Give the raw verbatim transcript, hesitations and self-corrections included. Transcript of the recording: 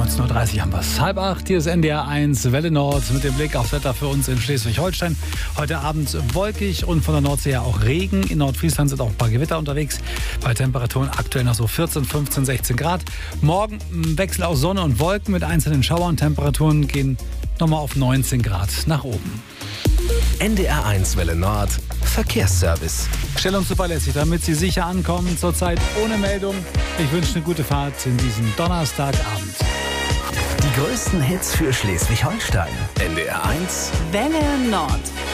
neunzehn Uhr dreißig haben wir es. Halb acht, hier ist N D R eins, Welle Nord mit dem Blick aufs Wetter für uns in Schleswig-Holstein. Heute Abend wolkig und von der Nordsee her auch Regen. In Nordfriesland sind auch ein paar Gewitter unterwegs. Bei Temperaturen aktuell noch so vierzehn, fünfzehn, sechzehn Grad. Morgen ein Wechsel aus Sonne und Wolken mit einzelnen Schauern. Temperaturen gehen nochmal auf neunzehn Grad nach oben. N D R eins Welle Nord Verkehrsservice. Schnell und zuverlässig, damit Sie sicher ankommen. Zurzeit ohne Meldung. Ich wünsche eine gute Fahrt in diesem Donnerstagabend. Die größten Hits für Schleswig-Holstein. N D R eins Welle Nord.